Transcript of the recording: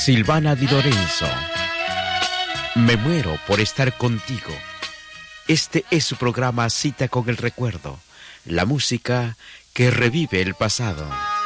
Silvana Di Lorenzo. Me muero por estar contigo. Este es su programa Cita con el Recuerdo, la música que revive el pasado.